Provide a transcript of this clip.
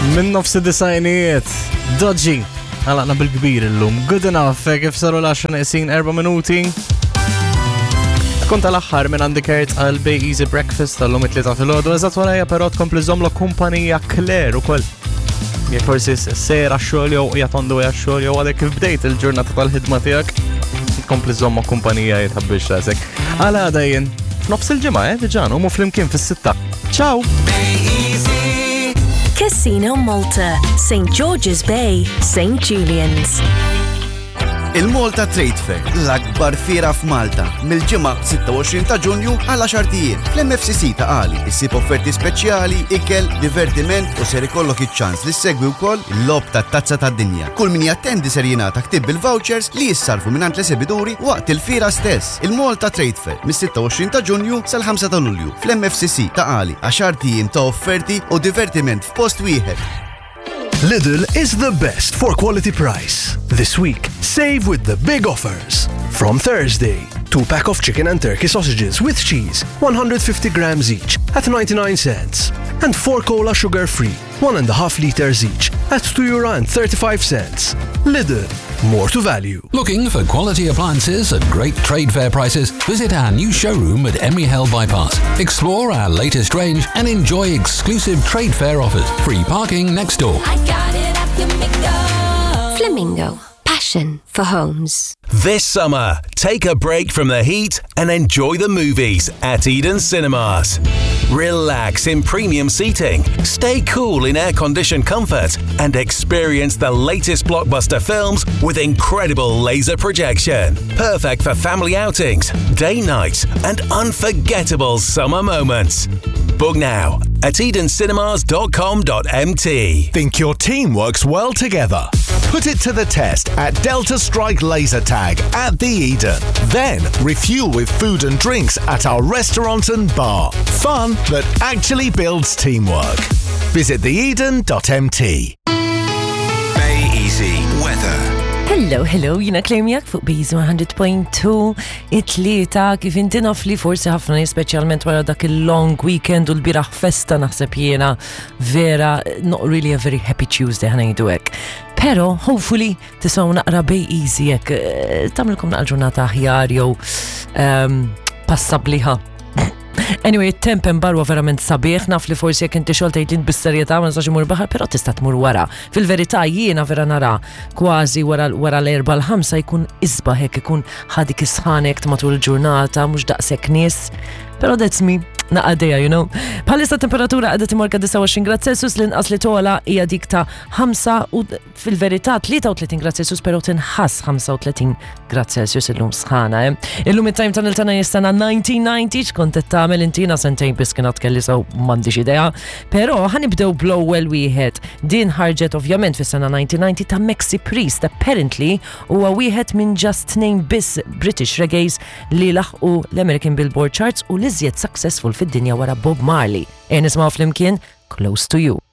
Min nofs id-disajnijiet, Dodgy, għalaqna bil-kbir illum, good enough, kif saru l-10 isin 4 minuti. Kont tal-axħar minn għandi kert għal Bay Easy Breakfast tal-lum it-3 fil-ħodu, eżat warajja pero tkompli zomlu kumpanija Claire u koll. Jek forsi sera xogħol jew jatondu xogħol jew għadek kif bdejt il-ġurnata tal-ħidma tiegħek, tkompli zomma kumpanija jitħabbix rasek. Għala għadajjen, f'nofs il-ġimgħa, diġan, u flimkien fis-6. Ciao! Casino Malta, St. George's Bay, St. Julian's. Il-Malta Trade Fair, l-akbar fiera f'Malta, mill-ġimgħa 26 ta' Ġunju għal 10 ijiem. Fl-MFCC ta' Qali issib offerti speċjali, ikel, divertiment u ser ikollok iċ-ċans li ssegwi wkoll il-lob tat-tazza tad-dinja. Kull min jattendi ser jingħata ktib bil-vouchers li jissarfu mingħand l-esibituri waqt il-fiera stess. Il-Malta Trade Fair mis-26 ta' Ġunju sal-5 ta' Lulju fl-MFCC ta' Qali 10 ijiem ta' offerti u divertiment f'post wieħed. Lidl is the best for quality price. This week, save with the big offers. From Thursday, 2-pack of chicken and turkey sausages with cheese, 150 grams each, at 99 cents. And 4 cola sugar-free, 1.5 liters each, at €2.35. Lidl, more to value. Looking for quality appliances at great trade fair prices? Visit our new showroom at Emery Hill Bypass. Explore our latest range and enjoy exclusive trade fair offers. Free parking next door. I got it at Flamingo. Flamingo, passion for homes. This summer, take a break from the heat and enjoy the movies at Eden Cinemas. Relax in premium seating, stay cool in air-conditioned comfort, and experience the latest blockbuster films with incredible laser projection. Perfect for family outings, day nights, and unforgettable summer moments. Book now at edencinemas.com.mt. Think your team works well together? Put it to the test at Delta Strike Laser Tag at the Eden. Then refuel with food and drinks at our restaurant and bar. Fun that actually builds teamwork. Visit theeden.mt. Bay Easy Weather. Hello, jina klejmjak fuq Bees 100.2 it-tlieta kif inti naf li forsi ħafna speċjalment wara dak il-long weekend u l-biraħ festa naħseb jiena vera not really a very happy Tuesday ħanajdu hekk. Pero hopefully tisgħu naqra Bay Easy hekk tagħmilkom naqra ġurnata aħjar jew passabliħa. Anyway, temp barwa verament sabiħ, naf li forsi jekk inti xogħol tgħidlin bis-serjetà ma nistax imur baħar, però tista' tmur wara. Fil-verità jiena vera nara kważi wara l-4 l-5 jkun isbaħ hekk ikun ħadik isħanek matul il-ġurnata mhux daqshekk nies. Pero that's me, naqadeja, you know. Bħalissa temperatura għadha timorka 29 grad Celsius, l-inqas li tola hija dik ta' 5 u fil-verità 33 grad Celsius, pero tinħass 35 grad Celsius illum sħana. Illum it-time ta' niltana jistana 1990 kont qed tagħmel intina sentejn biss kien kelli sew m'għandix idea, però ħanibdew bl-ewwel wieħed. Din ħarġet ovvjament fis-sena 1990 ta' Maxi Priest, apparently huwa wieħed minn just 2 biss British reggaes li laħqu l-American Billboard Charts u l-iżjed successful fid-dinja wara Bob Marley. Nismaw flimkien Close to You.